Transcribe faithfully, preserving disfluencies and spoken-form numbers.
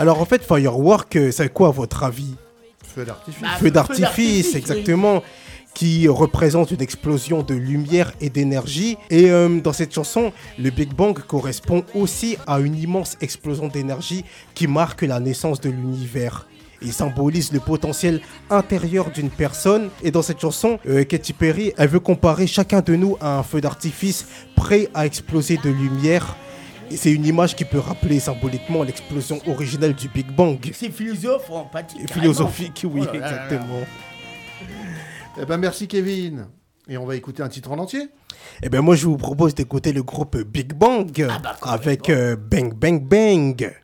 Alors en fait, firework, euh, c'est quoi à votre avis? Feu d'artifice. Bah, Feu feu d'artifice, d'artifice, exactement. Qui représente une explosion de lumière et d'énergie. Et euh, dans cette chanson, le Big Bang correspond aussi à une immense explosion d'énergie qui marque la naissance de l'univers. Il symbolise le potentiel intérieur d'une personne. Et dans cette chanson, euh, Katy Perry, elle veut comparer chacun de nous à un feu d'artifice prêt à exploser de lumière. Et c'est une image qui peut rappeler symboliquement l'explosion originelle du Big Bang. C'est philosophe, empathique. Et philosophique, oui, Oh là là là là. exactement. Eh ben merci Kevin. Et on va écouter un titre en entier. Eh ben moi je vous propose d'écouter le groupe Big Bang Ah bah, avec euh, Bang Bang Bang.